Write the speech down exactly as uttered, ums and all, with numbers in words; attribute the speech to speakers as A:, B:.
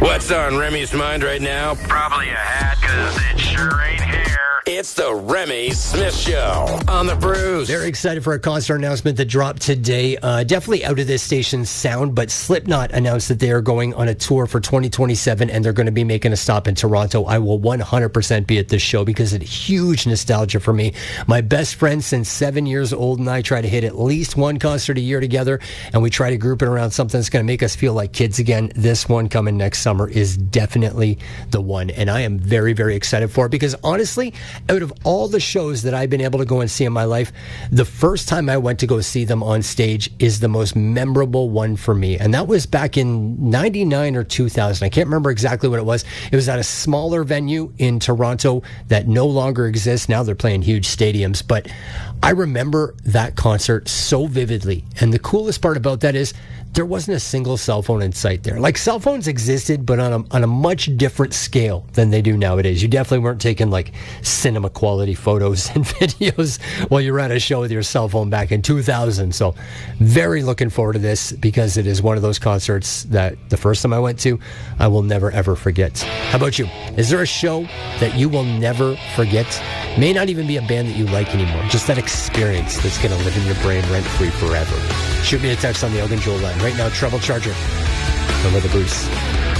A: What's on Remy's mind right now? Probably a hat, because it sure ain't hair. It's the Remy Smith Show on the Bruce.
B: Very excited for a concert announcement that dropped today. Uh, definitely out of this station's sound, but Slipknot announced that they are going on a tour for twenty twenty-seven, and they're going to be making a stop in Toronto. I will one hundred percent be at this show because it's huge nostalgia for me. My best friend since seven years old and I try to hit at least one concert a year together, and we try to group it around something that's going to make us feel like kids again. This one coming next summer is definitely the one, and I am very, very excited for it because honestly, out of all the shows that I've been able to go and see in my life, the first time I went to go see them on stage is the most memorable one for me. And that was back in ninety-nine or two thousand. I can't remember exactly what it was. It was at a smaller venue in Toronto that no longer exists. Now they're playing huge stadiums. But I remember that concert so vividly. And the coolest part about that is there wasn't a single cell phone in sight there. Like, cell phones existed, but on a, on a much different scale than they do nowadays. You definitely weren't taking, like, cinema quality photos and videos while you were at a show with your cell phone back in two thousand. So, very looking forward to this because it is one of those concerts that the first time I went to, I will never, ever forget. How about you? Is there a show that you will never forget? May not even be a band that you like anymore. Just that experience that's going to live in your brain rent-free forever. Shoot me a text on the Elgin Joel line. Right now, Treble Charger. Over the Bruce.